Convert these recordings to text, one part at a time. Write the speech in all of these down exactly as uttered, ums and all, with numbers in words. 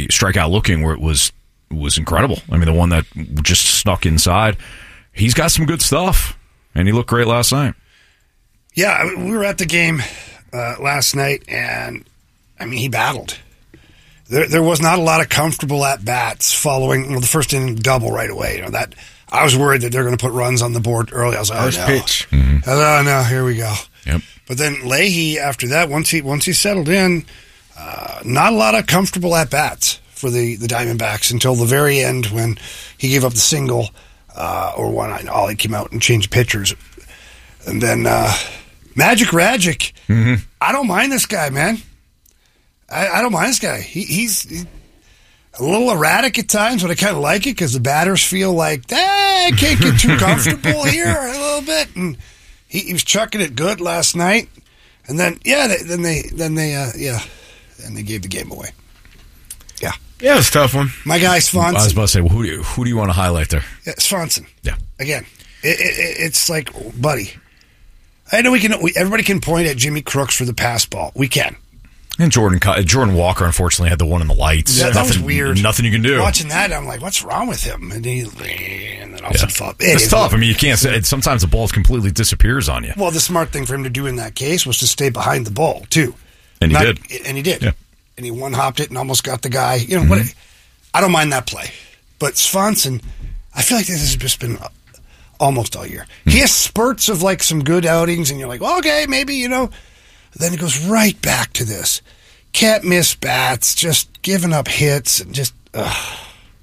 the strikeout looking where it was was incredible. I mean, the one that just snuck inside. He's got some good stuff, and he looked great last night. Yeah, we were at the game uh, last night, and, I mean, he battled. There there was not a lot of comfortable at-bats following well, the first inning double right away. You know that I was worried that they're going to put runs on the board early. I was like, first oh, no. pitch. Mm-hmm. Oh, no, here we go. Yep. But then Leahy, after that, once he once he settled in, uh, not a lot of comfortable at-bats for the, the Diamondbacks until the very end when he gave up the single uh, or one. Ollie came out and changed pitchers. And then uh, Magic Ragic, mm-hmm. I don't mind this guy, man. I, I don't mind this guy. He, he's, he's a little erratic at times, but I kind of like it because the batters feel like, eh, I can't get too comfortable here a little bit. And he, he was chucking it good last night. And then, yeah, they, then they, then they, uh, yeah, and they gave the game away. Yeah. Yeah, it was a tough one. My guy, Swanson. I was about to say, well, who, do you, who do you want to highlight there? Yeah, Swanson. Yeah. Again, it, it, it's like, buddy, I know we can, we, everybody can point at Jimmy Crooks for the pass ball. We can. And Jordan Jordan Walker, unfortunately, had the one in the lights. Yeah, that nothing, was weird. Nothing you can do. Watching that, I'm like, what's wrong with him? And he, and then all of a Yeah. sudden, fall. It's tough. I mean, you can't say, sometimes the ball completely disappears on you. Well, the smart thing for him to do in that case was to stay behind the ball, too. And he Not, did. And he did. Yeah. And he one-hopped it and almost got the guy. You know, Mm-hmm. what? I don't mind that play. But Swanson, I feel like this has just been almost all year. Mm-hmm. He has spurts of, like, some good outings, and you're like, well, okay, maybe, you know. Then he goes right back to this. Can't miss bats, just giving up hits, and just, ugh.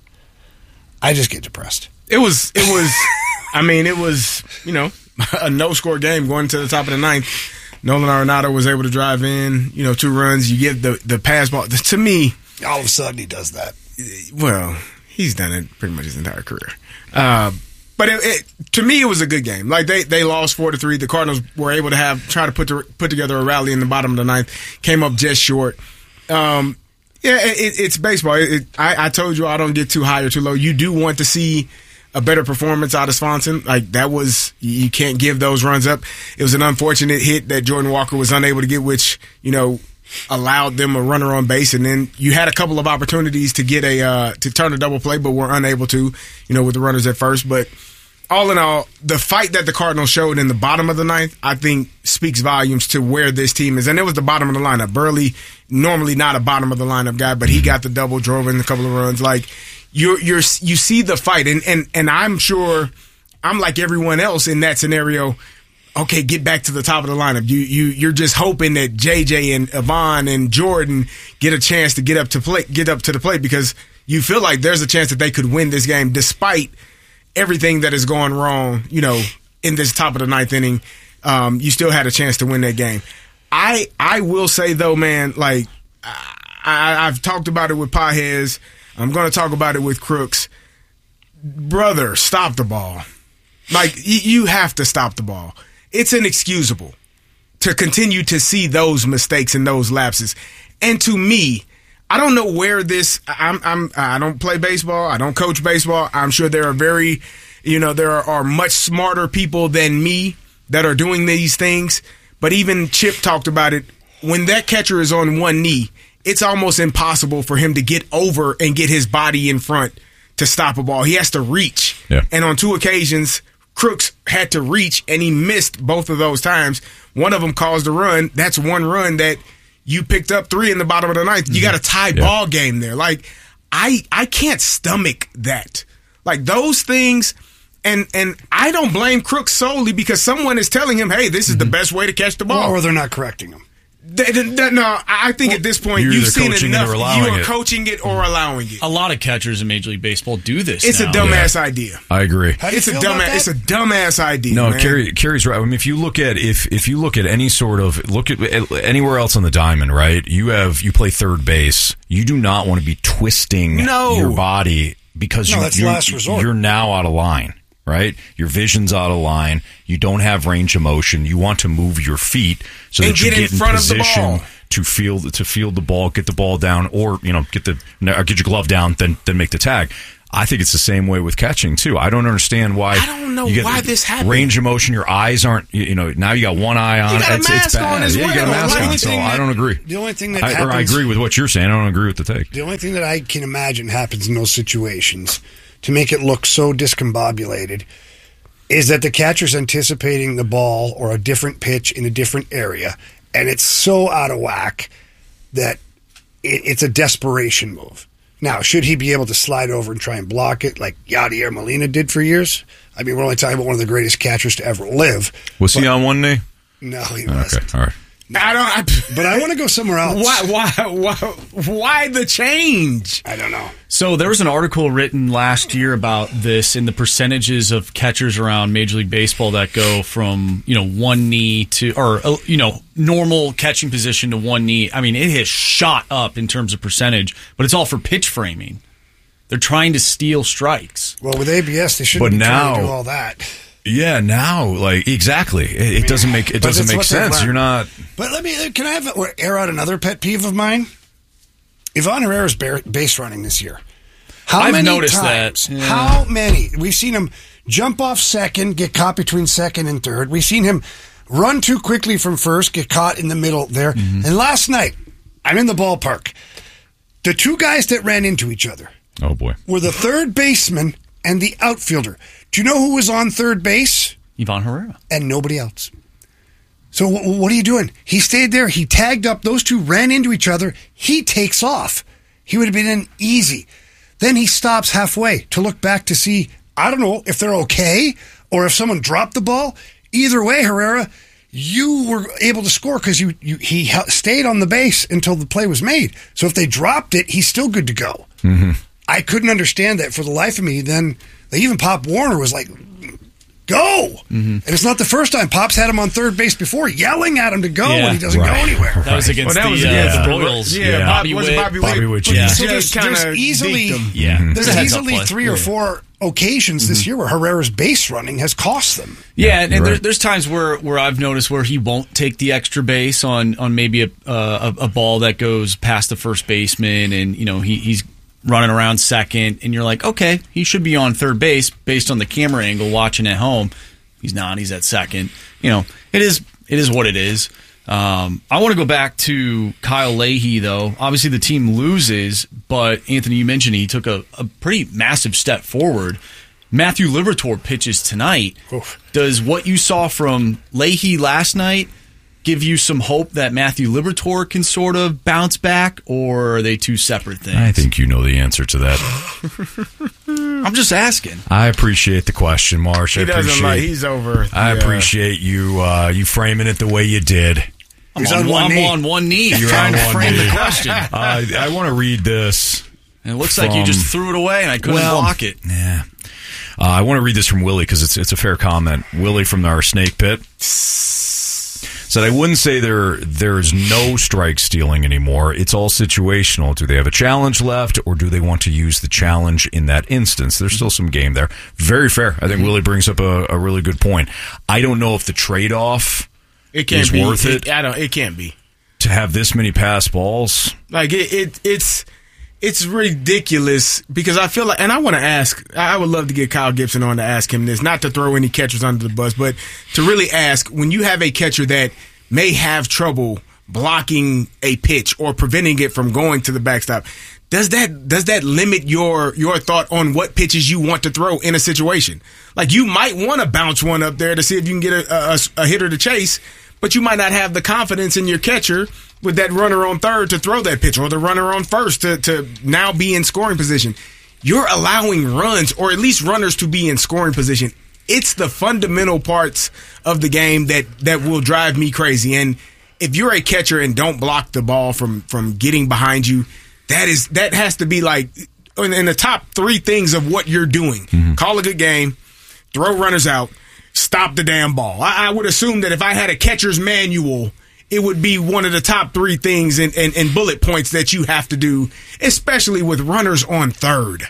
I just get depressed. It was, it was, I mean, it was, you know, a no-score game going to the top of the ninth. Nolan Arenado was able to drive in, you know, two runs. You get the, the pass ball. To me, all of a sudden he does that. Well, he's done it pretty much his entire career. Uh, but it, it, to me, it was a good game. Like they, they lost four to three. The Cardinals were able to have try to put to, put together a rally in the bottom of the ninth. Came up just short. Um, yeah, it, it's baseball. It, I, I told you I don't get too high or too low. You do want to see a better performance out of Swanson. Like that was, you can't give those runs up. It was an unfortunate hit that Jordan Walker was unable to get, which, you know, allowed them a runner on base. And then you had a couple of opportunities to get a, uh, to turn a double play, but were unable to, you know, with the runners at first. But all in all, the fight that the Cardinals showed in the bottom of the ninth, I think speaks volumes to where this team is. And it was the bottom of the lineup. Burley, normally not a bottom of the lineup guy, but he got the double, drove in a couple of runs. Like, You're you're you see the fight, and, and and I'm sure I'm like everyone else in that scenario. Okay, get back to the top of the lineup. You you you're just hoping that J J and Yvonne and Jordan get a chance to get up to play, get up to the plate, because you feel like there's a chance that they could win this game despite everything that is going wrong. You know, in this top of the ninth inning, um, you still had a chance to win that game. I I will say though, man, like I, I've talked about it with Pages. I'm going to talk about it with Crooks. Brother, stop the ball. Like, y- you have to stop the ball. It's inexcusable to continue to see those mistakes and those lapses. And to me, I don't know where this, I'm, I'm, I don't play baseball. I don't coach baseball. I'm sure there are very, you know, there are, are much smarter people than me that are doing these things. But even Chip talked about it. When that catcher is on one knee, it's almost impossible for him to get over and get his body in front to stop a ball. He has to reach. Yeah. And on two occasions, Crooks had to reach, and he missed both of those times. One of them caused a run. That's one run that you picked up three in the bottom of the ninth. You got a tie yeah. ball game there. Like, I I can't stomach that. Like, those things, and and I don't blame Crooks solely because someone is telling him, hey, this is mm-hmm. the best way to catch the ball. Or they're not correcting him. They, they, they, no, I think well, at this point you've seen enough. You are it. coaching it or allowing it. A lot of catchers in Major League Baseball do this. It's now. a dumbass yeah. idea. I agree. It's a dumbass. It's a dumbass idea. No, man. Kerry, Kerry's right. I mean, if you look at if if you look at any sort of look at anywhere else on the diamond, right? You have you play third base. You do not want to be twisting no. your body because no, you, that's you're, last resort. you're now out of line. Right? Your vision's out of line. You don't have range of motion. You want to move your feet so and that you get, get in, front in position of the ball. to field to field the ball, get the ball down, or you know, get the or get your glove down, then then make the tag. I think it's the same way with catching too. I don't understand why. I don't know you get why this happened. Range of motion, your eyes aren't. You know, now you got one eye on. You got a it's, mask it's bad. on as yeah, well. you got a mask The on. only So thing I that- don't agree. The only thing that I, or I happens, agree with what you're saying. I don't agree with the take. the only thing that I can imagine happens in those situations to make it look so discombobulated is that the catcher's anticipating the ball or a different pitch in a different area, and it's so out of whack that it, it's a desperation move. Now, should he be able to slide over and try and block it like Yadier Molina did for years? I mean, we're only talking about one of the greatest catchers to ever live. Was he on one knee? No, he Okay, wasn't. all right. I don't. I, But I want to go somewhere else. why? Why? Why? Why the change? I don't know. So there was an article written last year about this and the percentages of catchers around Major League Baseball that go from, you know, one knee to, or, uh, you know, normal catching position to one knee. I mean, it has shot up in terms of percentage, but it's all for pitch framing. They're trying to steal strikes. Well, with A B S, they shouldn't But be trying to now- do all that. Yeah, now, like exactly, it, it doesn't make it But doesn't it's make what they've sense. learned. You're not. But let me, can I have or air out another pet peeve of mine? Ivan Herrera's bar- base running this year. How I've many noticed times? that. Yeah. How many? We've seen him jump off second, get caught between second and third. We've seen him run too quickly from first, get caught in the middle there. Mm-hmm. And last night, I'm in the ballpark. The two guys that ran into each other Oh boy. were the third baseman and the outfielder. Do you know who was on third base? Ivan Herrera. And nobody else. So w- what are you doing? He stayed there. He tagged up. Those two ran into each other. He takes off. He would have been in easy. Then he stops halfway to look back to see, I don't know, if they're okay or if someone dropped the ball. Either way, Herrera, you were able to score because you, you he ha- stayed on the base until the play was made. So if they dropped it, he's still good to go. Mm-hmm. I couldn't understand that for the life of me. Then they, even Pop Warner was like, go. Mm-hmm. And it's not the first time. Pop's had him on third base before, yelling at him to go Yeah. when he doesn't Right. go anywhere. That was against Well, that the, was uh, against the the Royals. Yeah, Yeah. Bobby, was it Witt. Bobby, Bobby Witt? Witt, But yeah. So just there's, kinda there's easily deked him. Yeah. Mm-hmm. there's It's a heads-up easily play. three or four occasions this year where Herrera's base running has cost them. Yeah, and, and you're there, right. there's times where, where I've noticed where he won't take the extra base on, on maybe a, uh, a a ball that goes past the first baseman, and you know he, he's running around second, and you're like, okay, he should be on third base based on the camera angle watching at home. He's not. He's at second. You know, it is it is what it is. Um, I want to go back to Kyle Leahy, though. Obviously, the team loses, but Anthony, you mentioned he took a, a pretty massive step forward. Matthew Liberatore pitches tonight. Oof. Does what you saw from Leahy last night give you some hope that Matthew Liberatore can sort of bounce back, or are they two separate things? I think you know the answer to that. I'm just asking. I appreciate the question, Marsh. I He doesn't appreciate. like. He's over. I Yeah. appreciate you uh, you framing it the way you did. I'm, He's on, on one I'm knee. on one knee. You're trying on to one frame knee. the question. Uh, I want to read this. And it looks like you From- just threw it away, and I couldn't Well, block it. Yeah. Uh, I want to read this from Willie because it's it's a fair comment. Willie from our snake pit said, I wouldn't say there there's no strike stealing anymore. It's all situational. Do they have a challenge left, or do they want to use the challenge in that instance? There's still some game there. Very fair. I think Willie brings up a, a really good point. I don't know if the trade-off It can't is be worth it I don't. It can't be. to have this many pass balls. Like it, it it's it's ridiculous because I feel like, and I want to ask, I would love to get Kyle Gibson on to ask him this, not to throw any catchers under the bus, but to really ask, when you have a catcher that may have trouble blocking a pitch or preventing it from going to the backstop, does that does that limit your your thought on what pitches you want to throw in a situation? Like, you might want to bounce one up there to see if you can get a, a, a hitter to chase, but you might not have the confidence in your catcher with that runner on third to throw that pitch, or the runner on first to, to now be in scoring position. You're allowing runs, or at least runners, to be in scoring position. It's the fundamental parts of the game that, that will drive me crazy. And if you're a catcher and don't block the ball from, from getting behind you, that is that has to be like in, in the top three things of what you're doing. Mm-hmm. Call a good game, throw runners out, stop the damn ball. I, I would assume that if I had a catcher's manual, it would be one of the top three things and, and, and bullet points that you have to do, especially with runners on third.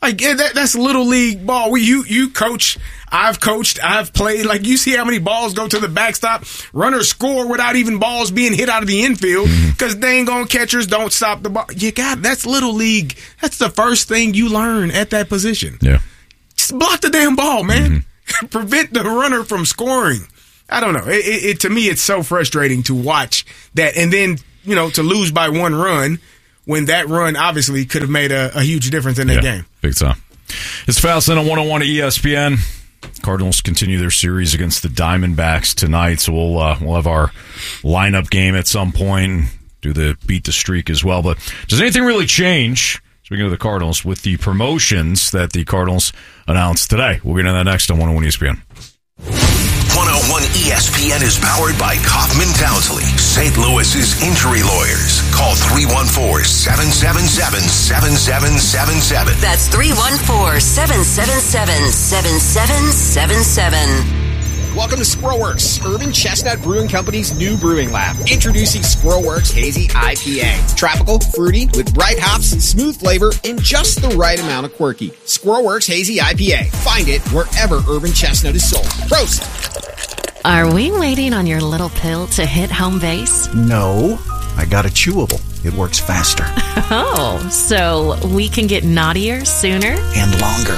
Like yeah, that, that's little league ball. We, you you coach. I've coached. I've played. Like you see how many balls go to the backstop. Runners score without even balls being hit out of the infield because dang on catchers don't stop the ball. You got that's little league. That's the first thing you learn at that position. Yeah, just block the damn ball, man. Mm-hmm. Prevent the runner from scoring. I don't know. It, it, it to me, it's so frustrating to watch that, and then you know to lose by one run. When that run obviously could have made a, a huge difference in that yeah, game. Big time. It's Fast Lane on one oh one E S P N. Cardinals continue their series against the Diamondbacks tonight, so we'll uh, we'll have our lineup game at some point, do the beat the streak as well. But does anything really change, speaking of the Cardinals, with the promotions that the Cardinals announced today? We'll get into that next on one oh one E S P N. one oh one E S P N is powered by Kaufman Townsley, Saint Louis's injury lawyers. Call three one four, seven seven seven, seven seven seven seven. That's three one four, seven seven seven, seven seven seven seven. Welcome to Squirrelworks, Urban Chestnut Brewing Company's new brewing lab. Introducing Squirrelworks Hazy I P A. Tropical, fruity, with bright hops, smooth flavor, and just the right amount of quirky. Squirrelworks Hazy I P A. Find it wherever Urban Chestnut is sold. Prost! Are we waiting on your little pill to hit home base? No, I got a chewable. It works faster. Oh, so we can get naughtier sooner? And longer.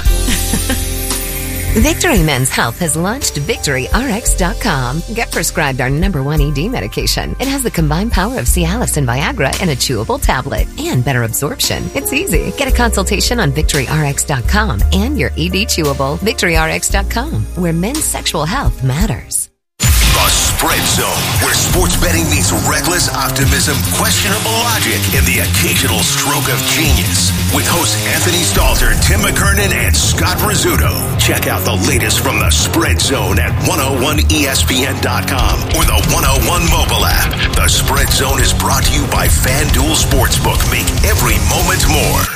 Victory Men's Health has launched Victory R X dot com. Get prescribed our number one E D medication. It has the combined power of Cialis and Viagra in a chewable tablet and better absorption. It's easy. Get a consultation on Victory R X dot com and your E D chewable. Victory R X dot com, where men's sexual health matters. The Spread Zone, where sports betting meets reckless optimism, questionable logic, and the occasional stroke of genius. With hosts Anthony Stalter, Tim McKernan, and Scott Rizzuto. Check out the latest from the Spread Zone at one oh one E S P N dot com or the one oh one mobile app. The Spread Zone is brought to you by FanDuel Sportsbook. Make every moment more.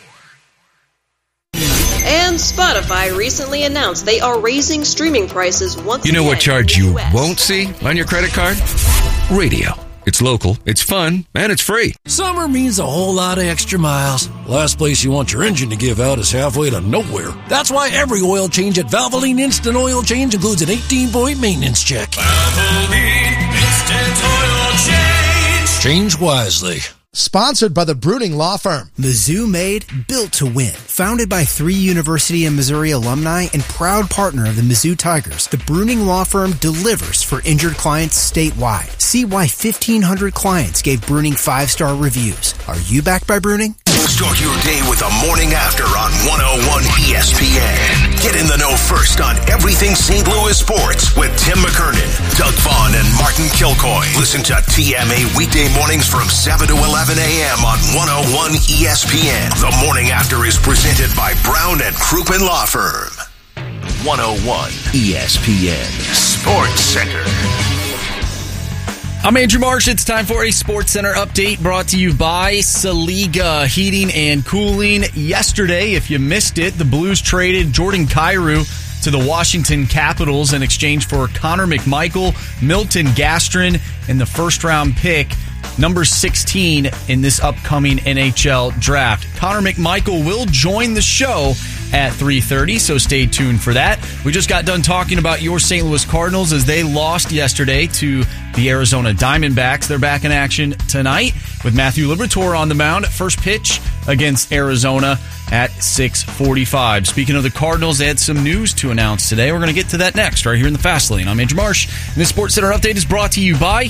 And Spotify recently announced they are raising streaming prices once again. You know what charge you won't see on your credit card? Radio. It's local, it's fun, and it's free. Summer means a whole lot of extra miles. Last place you want your engine to give out is halfway to nowhere. That's why every oil change at Valvoline Instant Oil Change includes an eighteen-point maintenance check. Valvoline Instant Oil Change. Change wisely. Sponsored by the Bruning Law Firm. Mizzou made, built to win. Founded by three University of Missouri alumni and proud partner of the Mizzou Tigers, the Bruning Law Firm delivers for injured clients statewide. See why fifteen hundred clients gave Bruning five-star reviews. Are you backed by Bruning? Start your day with the morning after on one oh one E S P N. Get in the know first on everything Saint Louis sports with Tim McKernan, Doug Vaughn, and Martin Kilcoy. Listen to T M A weekday mornings from seven to eleven a.m. on one oh one E S P N. The morning after is presented by Brown and Crouppen Law Firm. one oh one E S P N Sports Center. I'm Andrew Marsh. It's time for a Sports Center update brought to you by Saliga Heating and Cooling. Yesterday, if you missed it, the Blues traded Jordan Kyrou to the Washington Capitals in exchange for Connor McMichael, Milton Gastrin, and the first-round pick, number sixteen in this upcoming N H L draft. Connor McMichael will join the show at three thirty, so stay tuned for that. We just got done talking about your Saint Louis Cardinals as they lost yesterday to the Arizona Diamondbacks. They're back in action tonight with Matthew Liberatore on the mound at first pitch against Arizona at six forty-five. Speaking of the Cardinals, they had some news to announce today. We're going to get to that next right here in the Fast Lane. I'm Andrew Marsh, and this Sports Center update is brought to you by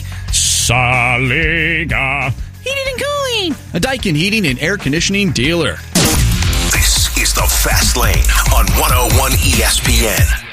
Saliga Heating and Cooling, a Daikin heating and air conditioning dealer. This is the Fast Lane on one oh one E S P N.